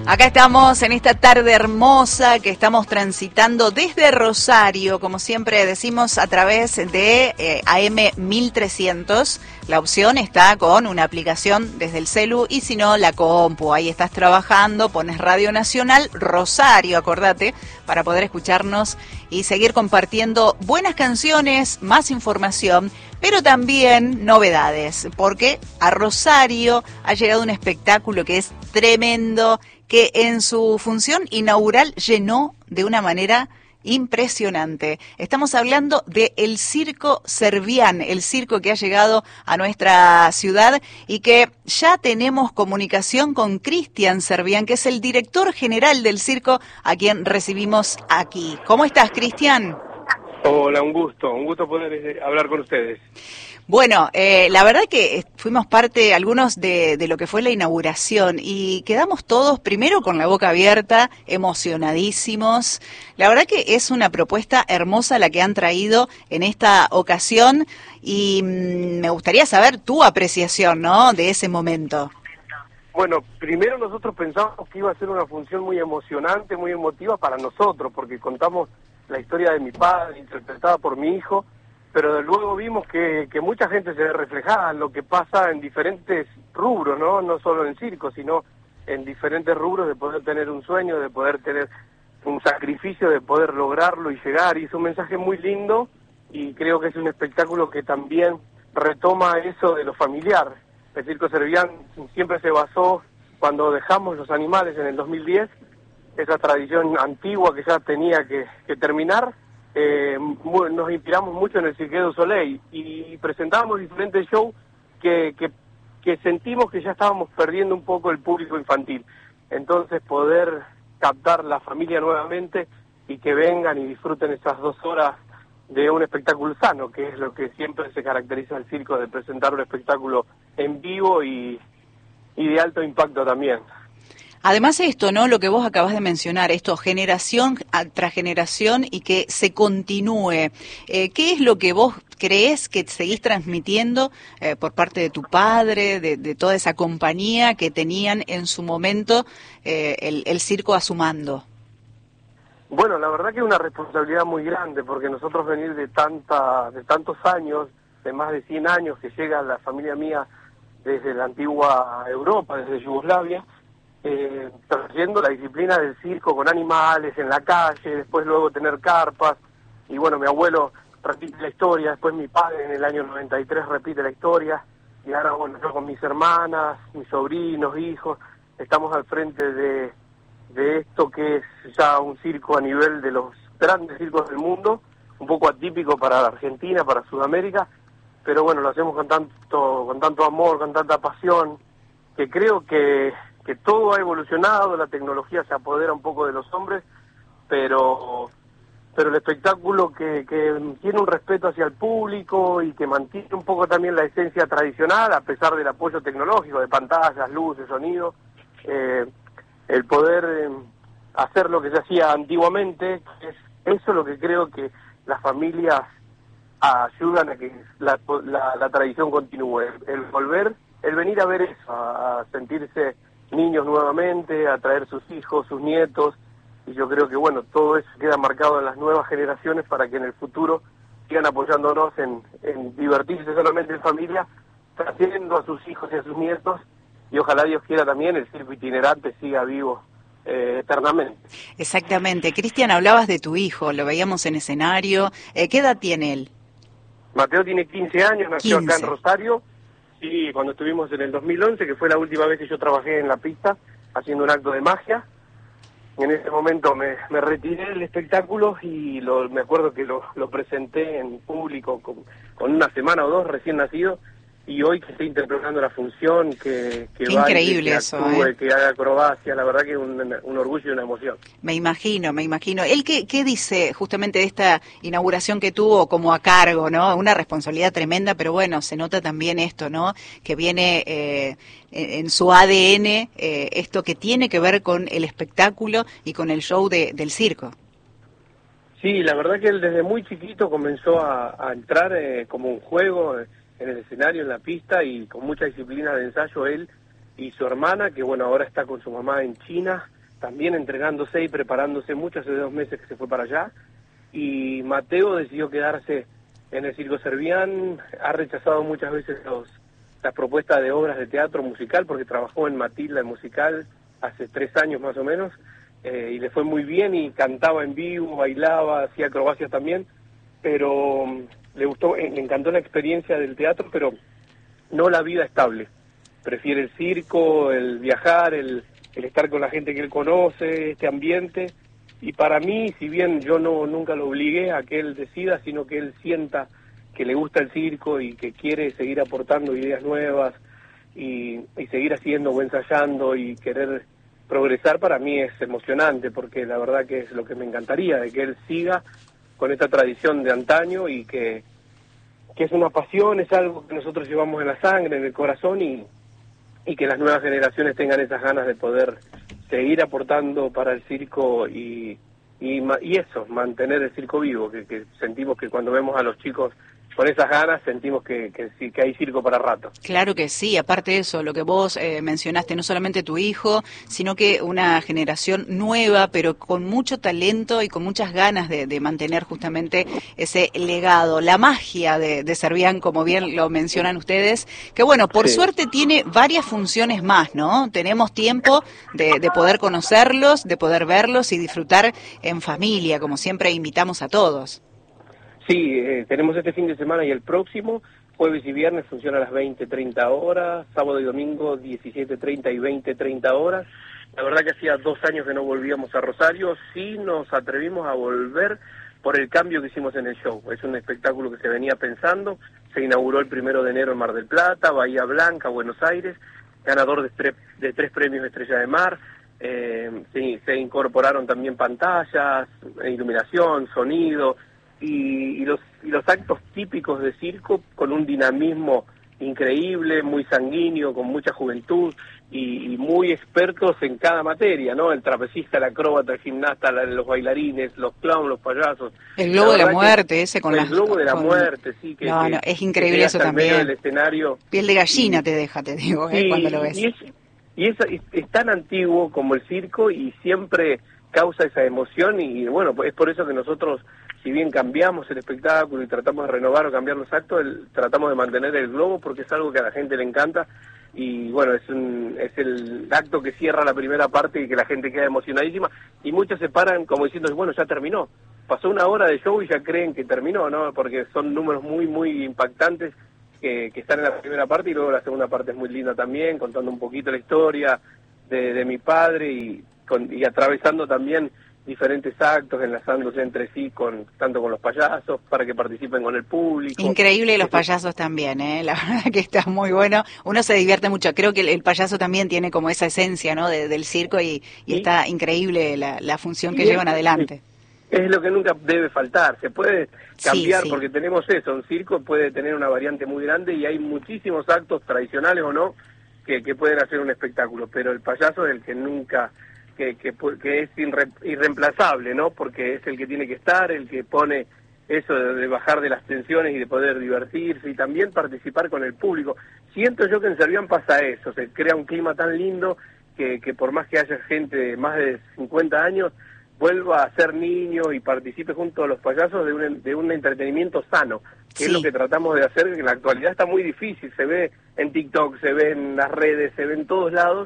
Acá estamos en esta tarde hermosa que estamos transitando desde Rosario, como siempre decimos, a través de AM 1300. La opción está con una aplicación desde el celu y si no, la compu. Ahí estás trabajando, pones Radio Nacional Rosario, acordate, para poder escucharnos y seguir compartiendo buenas canciones, más información, pero también novedades, porque a Rosario ha llegado un espectáculo que es tremendo, que en su función inaugural llenó de una manera impresionante. Estamos hablando de el Circo Servián, el circo que ha llegado a nuestra ciudad y que ya tenemos comunicación con Cristian Servián, que es el director general del circo, a quien recibimos aquí. ¿Cómo estás, Cristian? Hola, un gusto poder hablar con ustedes. Bueno, la verdad que fuimos parte, algunos, de lo que fue la inauguración y quedamos todos primero con la boca abierta, emocionadísimos. La verdad que es una propuesta hermosa la que han traído en esta ocasión y me gustaría saber tu apreciación, ¿no?, de ese momento. Bueno, primero nosotros pensamos que iba a ser una función muy emocionante, muy emotiva para nosotros, porque contamos la historia de mi padre, interpretada por mi hijo, pero luego vimos que mucha gente se ve reflejada en lo que pasa en diferentes rubros, ¿no? No solo en circo, sino en diferentes rubros de poder tener un sueño, de poder tener un sacrificio, de poder lograrlo y llegar. Y es un mensaje muy lindo y creo que es un espectáculo que también retoma eso de lo familiar. El Circo Servián siempre se basó, cuando dejamos los animales en el 2010, esa tradición antigua que ya tenía que terminar. Nos inspiramos mucho en el Cirque du Soleil y presentamos diferentes shows que sentimos que ya estábamos perdiendo un poco el público infantil. Entonces poder captar la familia nuevamente y que vengan y disfruten esas 2 horas de un espectáculo sano, que es lo que siempre se caracteriza el circo, de presentar un espectáculo en vivo y de alto impacto también. Además esto, ¿no?, lo que vos acabas de mencionar, esto generación tras generación y que se continúe. ¿Qué es lo que vos creés que seguís transmitiendo por parte de tu padre, de toda esa compañía que tenían en su momento el circo a su mando? Bueno, la verdad que es una responsabilidad muy grande, porque nosotros venir de tantos años, de más de 100 años que llega la familia mía desde la antigua Europa, desde Yugoslavia, trayendo la disciplina del circo con animales en la calle, después luego tener carpas, y bueno, mi abuelo repite la historia, después mi padre en el año 93 repite la historia, y ahora bueno, yo con mis hermanas, mis sobrinos, hijos, estamos al frente de esto que es ya un circo a nivel de los grandes circos del mundo, un poco atípico para Argentina, para Sudamérica, pero bueno, lo hacemos con tanto amor, con tanta pasión, que creo que todo ha evolucionado, la tecnología se apodera un poco de los hombres, pero el espectáculo que tiene un respeto hacia el público y que mantiene un poco también la esencia tradicional, a pesar del apoyo tecnológico, de pantallas, luces, sonido, el poder hacer lo que se hacía antiguamente, es eso lo que creo que las familias ayudan a que la tradición continúe, el volver, el venir a ver eso, a sentirse niños nuevamente, a traer sus hijos, sus nietos, y yo creo que bueno, todo eso queda marcado en las nuevas generaciones para que en el futuro sigan apoyándonos en divertirse solamente en familia, trayendo a sus hijos y a sus nietos, y ojalá Dios quiera también el circo itinerante siga vivo eternamente. Exactamente. Cristian, hablabas de tu hijo, lo veíamos en escenario. ¿Qué edad tiene él? Mateo tiene 15 años, nació 15. acá en Rosario. Sí, cuando estuvimos en el 2011, que fue la última vez que yo trabajé en la pista, haciendo un acto de magia. En ese momento me retiré del espectáculo y me acuerdo que lo presenté en público con 1 semana o 2 recién nacido, y hoy que estoy interpretando la función, que Qué baile, increíble que eso, actúe, que haga acrobacia, la verdad que es un orgullo y una emoción. Me imagino. ¿Él qué dice justamente de esta inauguración que tuvo como a cargo, ¿no? Una responsabilidad tremenda, pero bueno, se nota también esto, ¿no?, que viene en su ADN, esto que tiene que ver con el espectáculo y con el show del circo. Sí, la verdad que él desde muy chiquito comenzó a entrar como un juego en el escenario, en la pista, y con mucha disciplina de ensayo él y su hermana, que bueno, ahora está con su mamá en China, también entrenándose y preparándose mucho, hace 2 meses que se fue para allá, y Mateo decidió quedarse en el Circo Servián, ha rechazado muchas veces las propuestas de obras de teatro musical, porque trabajó en Matilda, el musical, hace 3 años más o menos, y le fue muy bien y cantaba en vivo, bailaba, hacía acrobacias también, pero le gustó, le encantó la experiencia del teatro, pero no la vida estable. Prefiere el circo, el viajar, el estar con la gente que él conoce, este ambiente. Y para mí, si bien yo nunca lo obligué a que él decida, sino que él sienta que le gusta el circo y que quiere seguir aportando ideas nuevas y seguir haciendo o ensayando y querer progresar, para mí es emocionante, porque la verdad que es lo que me encantaría, de que él siga con esta tradición de antaño y que es una pasión, es algo que nosotros llevamos en la sangre, en el corazón, y que las nuevas generaciones tengan esas ganas de poder seguir aportando para el circo y eso, mantener el circo vivo, que sentimos que cuando vemos a los chicos con esas ganas, sentimos que sí, que hay circo para rato. Claro que sí, aparte de eso, lo que vos mencionaste, no solamente tu hijo, sino que una generación nueva, pero con mucho talento y con muchas ganas de mantener justamente ese legado, la magia de Servián, como bien lo mencionan ustedes, que bueno, por suerte tiene varias funciones más, ¿no? Tenemos tiempo de poder conocerlos, de poder verlos y disfrutar en familia, como siempre invitamos a todos. Sí, tenemos este fin de semana y el próximo, jueves y viernes funciona a las 20:30 horas, sábado y domingo 17:30 y 20:30 horas. La verdad que hacía 2 años que no volvíamos a Rosario, sí nos atrevimos a volver por el cambio que hicimos en el show. Es un espectáculo que se venía pensando, se inauguró el 1 de enero en Mar del Plata, Bahía Blanca, Buenos Aires, ganador de 3 premios Estrella de Mar. Se incorporaron también pantallas, iluminación, sonido, y los actos típicos de circo con un dinamismo increíble, muy sanguíneo, con mucha juventud y muy expertos en cada materia, ¿no? El trapecista, el acróbata, el gimnasta, los bailarines, los clowns, los payasos. El globo de la muerte, ese con el globo de la muerte, sí. No, es increíble eso también. Medio del escenario. Piel de gallina te deja, te digo, cuando lo ves. Y es tan antiguo como el circo y siempre causa esa emoción y bueno, es por eso que nosotros, si bien cambiamos el espectáculo y tratamos de renovar o cambiar los actos, tratamos de mantener el globo porque es algo que a la gente le encanta y bueno, es el acto que cierra la primera parte y que la gente queda emocionadísima y muchos se paran como diciendo, bueno, ya terminó. Pasó 1 hora de show y ya creen que terminó, ¿no? Porque son números muy, muy impactantes que están en la primera parte y luego la segunda parte es muy linda también, contando un poquito la historia de mi padre y atravesando también diferentes actos, enlazándose entre sí tanto con los payasos para que participen con el público. Increíble los payasos también, la verdad que está muy bueno, uno se divierte mucho, creo que el payaso también tiene como esa esencia, ¿no? del circo y está increíble la función que llevan adelante. Es lo que nunca debe faltar, se puede cambiar porque tenemos eso, un circo puede tener una variante muy grande y hay muchísimos actos tradicionales o no que pueden hacer un espectáculo, pero el payaso es el que nunca, que es irreemplazable, ¿no? Porque es el que tiene que estar, el que pone eso de bajar de las tensiones y de poder divertirse y también participar con el público. Siento yo que en Servián pasa eso, se crea un clima tan lindo que por más que haya gente de más de 50 años, vuelva a ser niño y participe junto a los payasos de un entretenimiento sano, que es lo que tratamos de hacer, que en la actualidad está muy difícil, se ve en TikTok, se ve en las redes, se ve en todos lados,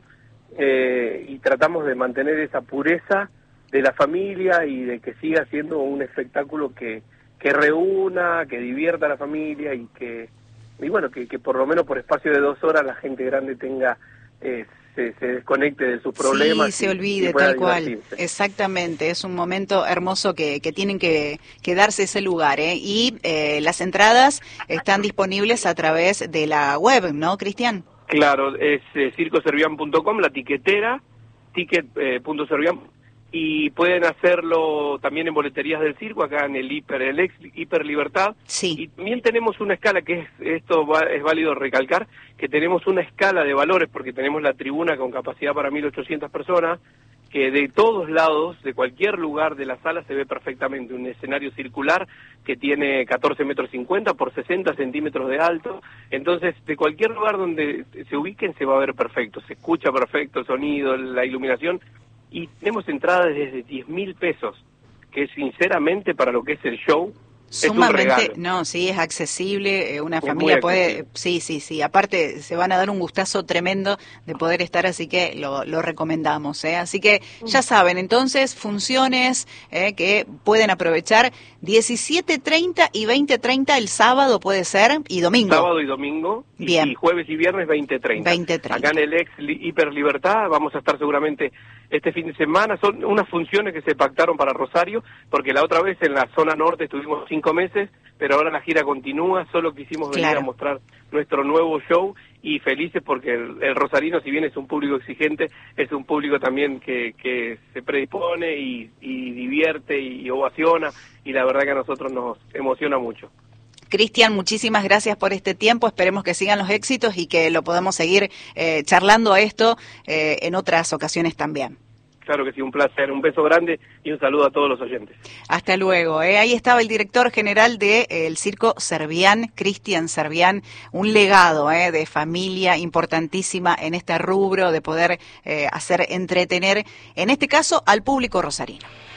y tratamos de mantener esa pureza de la familia y de que siga siendo un espectáculo que reúna, que divierta a la familia y bueno, que por lo menos por espacio de 2 horas la gente grande tenga se desconecte de sus problemas. Sí, se olvide, tal cual. Exactamente, es un momento hermoso que tienen que darse ese lugar, Y las entradas están disponibles a través de la web, ¿no, Cristian? Claro, es circoservian.com, la tiquetera, ticket.servian, y pueden hacerlo también en boleterías del circo, acá en el ex Hiper Libertad. Sí. Y también tenemos una escala, que es válido recalcar, que tenemos una escala de valores, porque tenemos la tribuna con capacidad para 1.800 personas, que de todos lados, de cualquier lugar de la sala, se ve perfectamente un escenario circular que tiene 14,50 metros por 60 centímetros de alto. Entonces, de cualquier lugar donde se ubiquen se va a ver perfecto, se escucha perfecto el sonido, la iluminación, y tenemos entradas desde 10.000 pesos, que sinceramente para lo que es el show, sumamente, no, sí, es accesible, una familia puede, sí, aparte se van a dar un gustazo tremendo de poder estar, así que lo recomendamos, así que ya saben, entonces, funciones que pueden aprovechar 17:30 y 20:30 el sábado puede ser, y domingo. Sábado y domingo, bien. Y jueves y viernes 20:30. 20:30. Acá en el ex Hiper Libertad vamos a estar seguramente este fin de semana. Son unas funciones que se pactaron para Rosario, porque la otra vez en la zona norte estuvimos 5 meses, pero ahora la gira continúa. Solo quisimos venir a mostrar nuestro nuevo show, y felices porque el rosarino, si bien es un público exigente, es un público también que se predispone y divierte y ovaciona, y la verdad que a nosotros nos emociona mucho. Cristian, muchísimas gracias por este tiempo, esperemos que sigan los éxitos y que lo podamos seguir charlando a esto en otras ocasiones también. Claro que sí, un placer, un beso grande y un saludo a todos los oyentes. Hasta luego. Ahí estaba el director general del Circo Servián, Cristian Servián, un legado de familia importantísima en este rubro de poder hacer entretener, en este caso, al público rosarino.